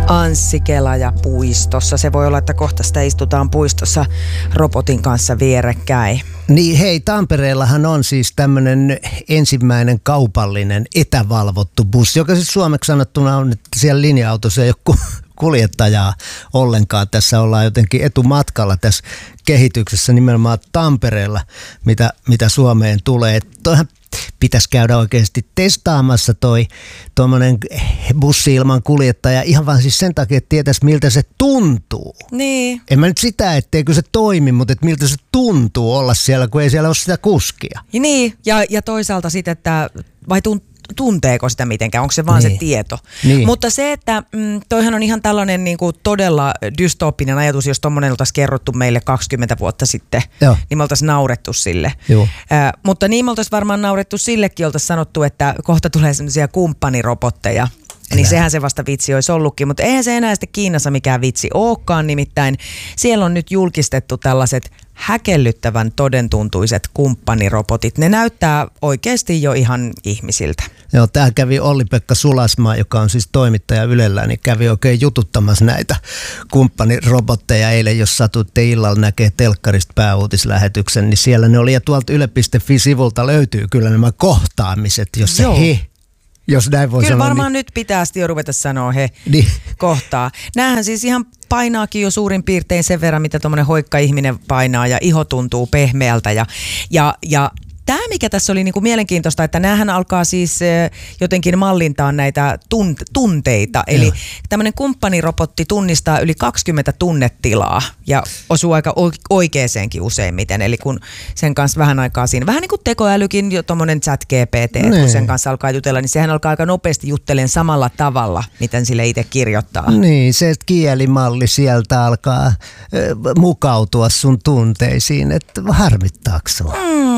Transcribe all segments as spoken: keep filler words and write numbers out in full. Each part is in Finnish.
Anssi Kelaja puistossa. Se voi olla, että kohta sitä istutaan puistossa robotin kanssa vierekkäin. Niin hei, Tampereellahan on siis tämmöinen ensimmäinen kaupallinen etävalvottu bussi, joka siis suomeksi sanottuna on, että siellä linja-autossa ei ole kuljettajaa ollenkaan. Tässä ollaan jotenkin etumatkalla tässä kehityksessä nimenomaan Tampereella, mitä, mitä Suomeen tulee. Toihan pitäisi käydä oikeasti testaamassa toi tuommoinen bussi ilman kuljettaja ihan vaan siis sen takia, että tietäisi miltä se tuntuu. Niin. En mä nyt sitä, etteikö se toimi, mutta että miltä se tuntuu olla siellä, kun ei siellä ole sitä kuskia. Ja niin, ja, ja toisaalta sitten, että vai tuntuu, tunteeko sitä mitenkään, onko se vaan niin. se tieto. Niin. Mutta se, että mm, toihan on ihan tällainen niin kuin todella dystooppinen ajatus, jos tommonen oltaisiin kerrottu meille kaksikymmentä vuotta sitten, Joo. niin me oltaisiin naurettu sille. Äh, mutta niin me oltaisiin varmaan naurettu sillekin, oltaisiin sanottu, että kohta tulee sellaisia kumppanirobotteja. Niin Elä. sehän se vasta vitsi olisi ollutkin, mutta eihän se enää sitten Kiinassa mikään vitsi olekaan, nimittäin siellä on nyt julkistettu tällaiset häkellyttävän todentuntuiset kumppanirobotit. Ne näyttää oikeasti jo ihan ihmisiltä. Joo, tää kävi Olli-Pekka Sulasmaa, joka on siis toimittaja Ylellä, niin kävi oikein jututtamassa näitä kumppanirobotteja eilen, jos satuitte illalla näkee telkkarista pääuutislähetyksen, niin siellä ne oli, ja tuolta yle piste fi-sivulta löytyy kyllä nämä kohtaamiset, jos se Joo. he... Jos näin voi Kyllä sanoa, varmaan niin... nyt pitää sitten jo ruveta sanoa he niin. kohtaa. Nämähän siis ihan painaakin jo suurin piirtein sen verran, mitä tuommoinen hoikka ihminen painaa ja iho tuntuu pehmeältä. Ja, ja, ja tämä, mikä tässä oli niinku mielenkiintoista, että näähän alkaa siis jotenkin mallintaa näitä tunt- tunteita. Eli tämmöinen kumppanirobotti tunnistaa yli kaksikymmentä tunnetilaa ja osuu aika oikeeseenkin useimmiten. Eli kun sen kanssa vähän aikaa siinä, vähän niin kuin tekoälykin, jo tuommoinen chat G P T, että kun sen kanssa alkaa jutella, niin sehän alkaa aika nopeasti juttelemaan samalla tavalla, miten sille itse kirjoittaa. Niin, se kielimalli sieltä alkaa äh, mukautua sun tunteisiin, että harmittaako sua?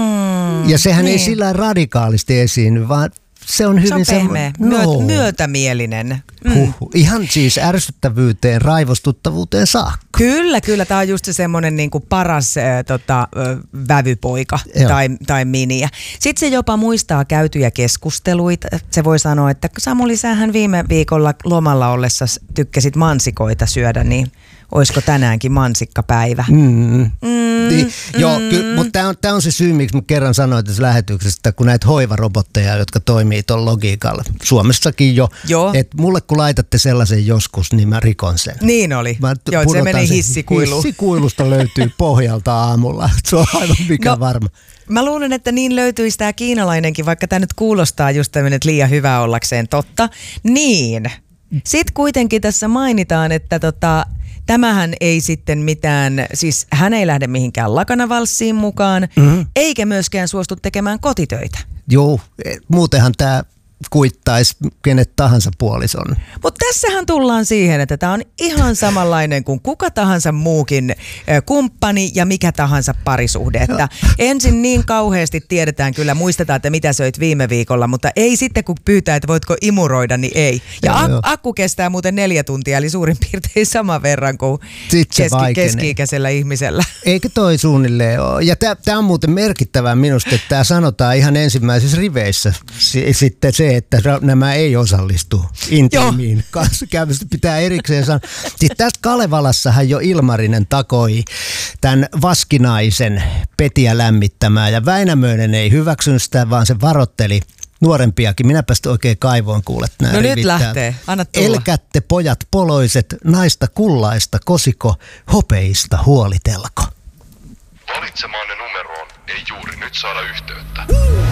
Mm. Ja sehän niin. ei sillä radikaalisti esiinny, vaan se on hyvin se on pehmeä, semmo... Myöt, no. myötämielinen. Mm. Huhhuh. Ihan siis ärsyttävyyteen, raivostuttavuuteen saakka. Kyllä, kyllä. Tämä on just se semmoinen niin kuin paras äh, tota, äh, vävypoika tai, tai miniä. Sitten se jopa muistaa käytyjä keskusteluita. Se voi sanoa, että Samuli, sähän viime viikolla lomalla ollessa tykkäsit mansikoita syödä, niin olisiko tänäänkin mansikkapäivä? Mm. Mm. Niin, mm. joo, ky- mutta tämä on, tää on se syy, miksi mä kerran sanoin tässä lähetyksessä, kun näitä hoivarobotteja, jotka toimii tuon logiikalla, Suomessakin jo, että mulle kun laitatte sellaisen joskus, niin mä rikon sen. Niin oli. Mä t- joo, se meni hissikuiluun. Hissikuilusta löytyy pohjalta aamulla, se on aivan mikä no, varma. Mä luulen, että niin löytyisi tämä kiinalainenkin, vaikka tämä nyt kuulostaa just tämmöinen, että liian hyvä ollakseen totta. Niin. Sitten kuitenkin tässä mainitaan, että tota... Tämähän ei sitten mitään, siis hän ei lähde mihinkään lakanavalssiin mukaan, mm-hmm. eikä myöskään suostu tekemään kotitöitä. Joo, muutenhan tämä kuittaisi kenet tahansa puolison. Mutta tässähän tullaan siihen, että tämä on ihan samanlainen kuin kuka tahansa muukin kumppani ja mikä tahansa parisuhde. Että ensin niin kauheasti tiedetään kyllä, muistetaan, että mitä söit viime viikolla, mutta ei sitten kun pyytää, että voitko imuroida, niin ei. Ja ak- akku kestää muuten neljä tuntia, eli suurin piirtein saman verran kuin keski- keski-ikäisellä ihmisellä. Eikö toi suunnilleen ole? Ja tämä on muuten merkittävää minusta, että tämä sanotaan ihan ensimmäisissä riveissä S- sitten se, että nämä ei osallistu intiimiin kanssakäymistä, pitää erikseen sanoa. Sitten tästä Kalevalassahan jo Ilmarinen takoi tämän vaskinaisen Petiä lämmittämään ja Väinämöinen ei hyväksynyt sitä, vaan se varotteli nuorempiakin. Minäpä sitten oikein kaivoin kuulet nämä No rivit nyt lähtee, anna tulla. Elkätte pojat poloiset, naista kullaista kosiko, hopeista huolitelko. Valitsemaanne numeroon ei juuri nyt saada yhteyttä.